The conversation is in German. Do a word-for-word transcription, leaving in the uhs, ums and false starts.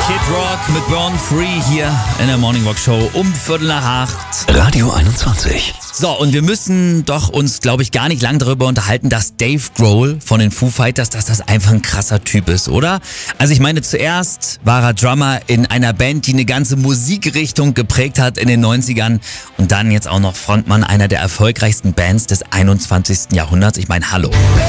Kid Rock mit Born Free hier in der Morning Walk Show um Viertel nach acht. Radio einundzwanzig. So, und wir müssen doch uns, glaube ich, gar nicht lang darüber unterhalten, dass Dave Grohl von den Foo Fighters, dass das einfach ein krasser Typ ist, oder? Also ich meine, zuerst war er Drummer in einer Band, die eine ganze Musikrichtung geprägt hat in den neunzigern und dann jetzt auch noch Frontmann einer der erfolgreichsten Bands des einundzwanzigsten Jahrhunderts. Ich meine, hallo.